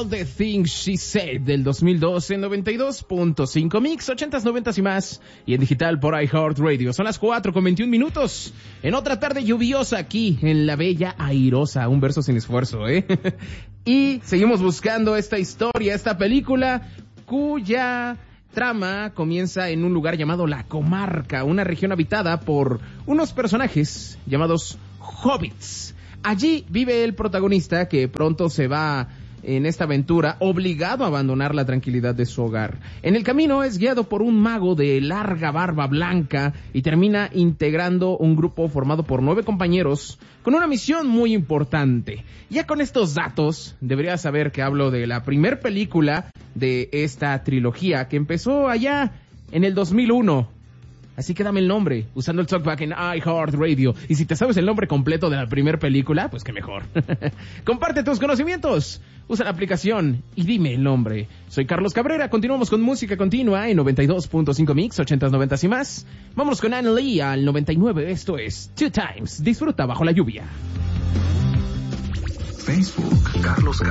All the Things She Said del 2012 en 92.5 Mix, 80s, 90s y más, y en digital por iHeartRadio. Son las 4:21 en otra tarde lluviosa aquí en la bella Airosa. Un verso sin esfuerzo, Y seguimos buscando esta historia, esta película cuya trama comienza en un lugar llamado La Comarca, una región habitada por unos personajes llamados hobbits. Allí vive el protagonista, que pronto se va en esta aventura obligado a abandonar la tranquilidad de su hogar. En el camino es guiado por un mago de larga barba blanca y termina integrando un grupo formado por 9 compañeros con una misión muy importante. Ya con estos datos deberías saber que hablo de la primer película de esta trilogía que empezó allá en el 2001. Así que dame el nombre, usando el talkback en iHeartRadio. Y si te sabes el nombre completo de la primera película, pues que mejor. Comparte tus conocimientos, usa la aplicación y dime el nombre. Soy Carlos Cabrera, continuamos con música continua en 92.5 Mix, 80s, 90s y más. Vámonos con Anne Lee al 99, esto es Two Times. Disfruta bajo la lluvia. Facebook, Carlos